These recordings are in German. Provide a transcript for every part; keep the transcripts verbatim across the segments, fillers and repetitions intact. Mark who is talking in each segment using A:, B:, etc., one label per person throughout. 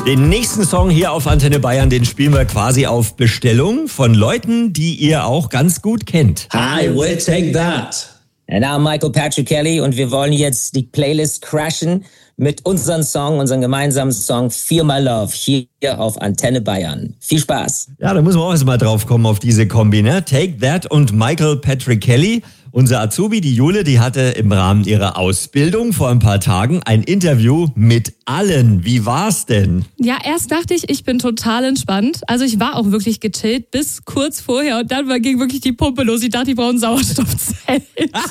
A: Den nächsten Song hier auf Antenne Bayern, den spielen wir quasi auf Bestellung von Leuten, die ihr auch ganz gut kennt.
B: Hi, we'll take that.
C: And I'm Michael Patrick Kelly und wir wollen jetzt die Playlist crashen mit unserem Song, unserem gemeinsamen Song Feel My Love hier auf Antenne Bayern. Viel Spaß.
A: Ja, da muss man auch erstmal drauf kommen auf diese Kombi, ne? Take That und Michael Patrick Kelly. Unser Azubi, die Jule, die hatte im Rahmen ihrer Ausbildung vor ein paar Tagen ein Interview mit allen. Wie war's denn?
D: Ja, erst dachte ich, ich bin total entspannt. Also ich war auch wirklich gechillt bis kurz vorher und dann ging wirklich die Pumpe los. Ich dachte, ich brauche ein Sauerstoffzelt.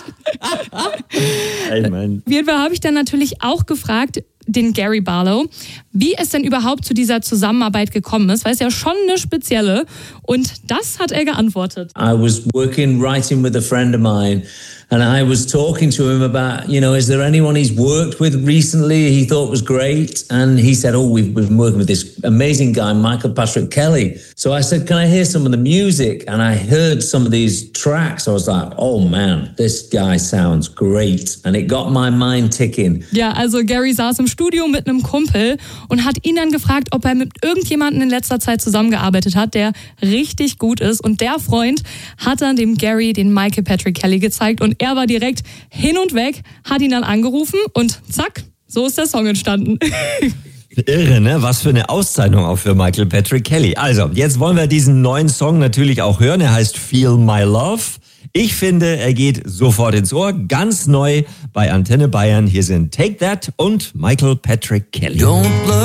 A: Hey, Mann.
D: Auf jeden Fall habe ich dann natürlich auch gefragt, den Gary Barlow, wie es denn überhaupt zu dieser Zusammenarbeit gekommen ist, weil es ja schon eine spezielle. Und das hat er geantwortet.
B: I was working, writing with a friend of mine, and I was talking to him about, you know, is there anyone he's worked with recently he thought was great? And he said, oh, we've been working with this amazing guy, Michael Patrick Kelly. So I said, can I hear some of the music? And I heard some of these tracks. I was like, oh man, this guy sounds great. And it got my mind ticking.
D: Ja, also Gary saß im Studio mit einem Kumpel und hat ihn dann gefragt, ob er mit irgendjemandem in letzter Zeit zusammengearbeitet hat, der richtig gut ist. Und der Freund hat dann dem Gary den Michael Patrick Kelly gezeigt und er war direkt hin und weg, hat ihn dann angerufen und zack, so ist der Song entstanden.
A: Irre, ne? Was für eine Auszeichnung auch für Michael Patrick Kelly. Also, jetzt wollen wir diesen neuen Song natürlich auch hören. Er heißt Feel My Love. Ich finde, er geht sofort ins Ohr. Ganz neu bei Antenne Bayern. Hier sind Take That und Michael Patrick Kelly.
E: Don't